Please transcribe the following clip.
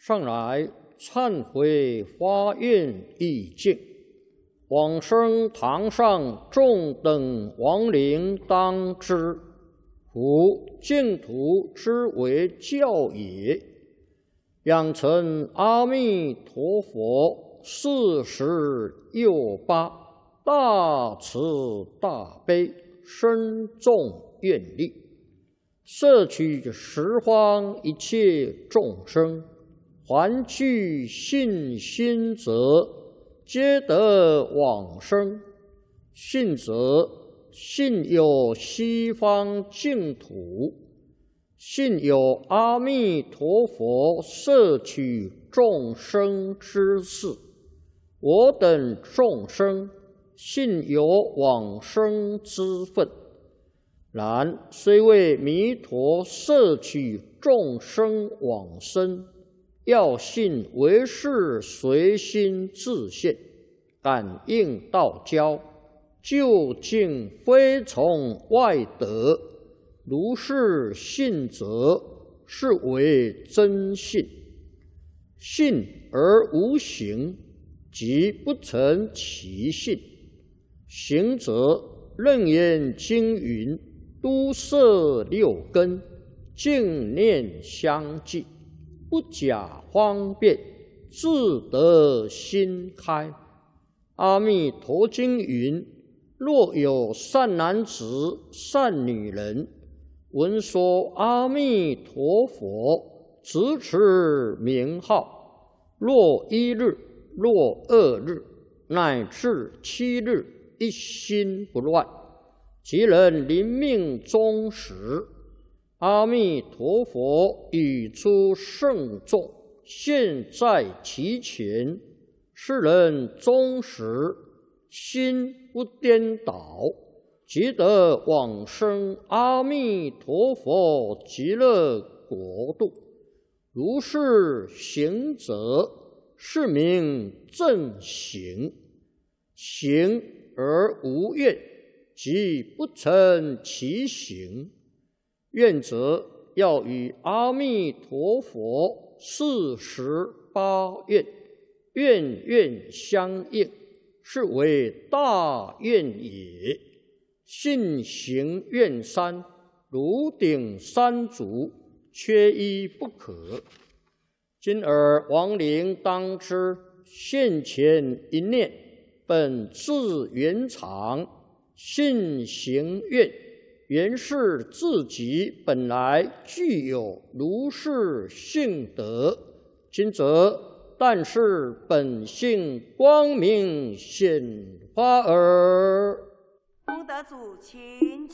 上来忏悔发愿意境，往生堂上众等亡灵当知，夫净土之为教也。养成阿弥陀佛46大慈大悲深重愿力，摄取十方一切众生，还具信心者，皆得往生。信则信有西方净土，信有阿弥陀佛摄取众生之事。我等众生信有往生之分，然虽为弥陀摄取众生往生，要信唯是随心自现，感应道交，究竟非从外得。如是信则，是为真信。信而无行，即不成其信。行则楞严经云：都摄六根，净念相继，不假方便，自得心开。阿弥陀经云：若有善男子、善女人，闻说阿弥陀佛，直持名号，若1日，若2日，乃至7日，一心不乱，即能临命终时，阿弥陀佛语出圣众，现在其前，是人终时心不颠倒，即得往生阿弥陀佛极乐国度。如是行者，是名正行。行而无愿，即不成其行。愿者要与阿弥陀佛48愿，愿愿相应，是为大愿也。信行愿三，如顶三足，缺一不可。今尔亡灵当知，现前一念，本自圆常，信行愿，原是自己本来具有如是性德。今则但是本性光明显发耳。 功德主，请起。